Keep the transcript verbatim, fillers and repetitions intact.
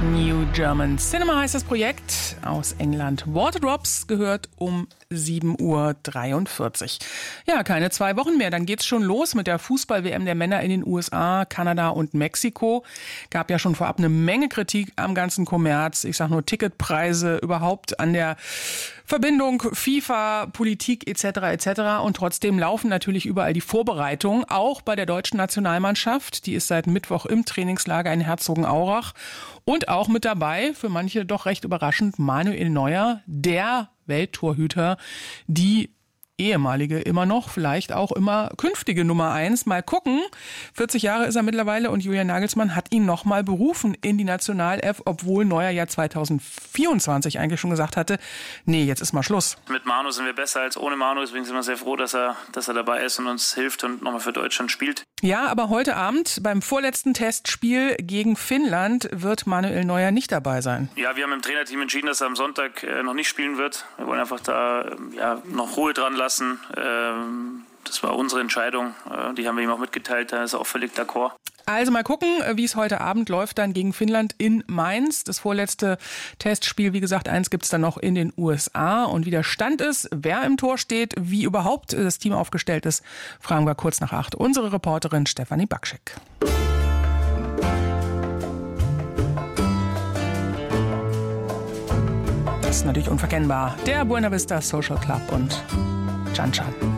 New German Cinema heißt das Projekt aus England. Waterdrops gehört um sieben Uhr dreiundvierzig. Ja, keine zwei Wochen mehr, dann geht's schon los mit der Fußball-W M der Männer in den U S A, Kanada und Mexiko. Gab ja schon vorab eine Menge Kritik am ganzen Kommerz. Ich sag nur Ticketpreise, überhaupt an der Verbindung FIFA, Politik et cetera et cetera. Und trotzdem laufen natürlich überall die Vorbereitungen, auch bei der deutschen Nationalmannschaft. Die ist seit Mittwoch im Trainingslager in Herzogenaurach. Und auch mit dabei, für manche doch recht überraschend, Manuel Neuer, der Welttorhüter, die ehemalige immer noch, vielleicht auch immer künftige Nummer eins. Mal gucken. vierzig Jahre ist er mittlerweile und Julian Nagelsmann hat ihn nochmal berufen in die Nationalelf, obwohl Neuer ja zweitausendvierundzwanzig eigentlich schon gesagt hatte, nee, jetzt ist mal Schluss. Mit Manu sind wir besser als ohne Manu, deswegen sind wir sehr froh, dass er, dass er dabei ist und uns hilft und nochmal für Deutschland spielt. Ja, aber heute Abend beim vorletzten Testspiel gegen Finnland wird Manuel Neuer nicht dabei sein. Ja, wir haben im Trainerteam entschieden, dass er am Sonntag äh, noch nicht spielen wird. Wir wollen einfach da äh, ja, noch Ruhe dran lassen. Das war unsere Entscheidung, die haben wir ihm auch mitgeteilt, da ist er auch völlig d'accord. Also mal gucken, wie es heute Abend läuft dann gegen Finnland in Mainz. Das vorletzte Testspiel, wie gesagt, eins gibt es dann noch in den U S A. Und wie der Stand ist, wer im Tor steht, wie überhaupt das Team aufgestellt ist, fragen wir kurz nach acht unsere Reporterin Stefanie Bakschek. Das ist natürlich unverkennbar. Der Buena Vista Social Club und Chan Chan.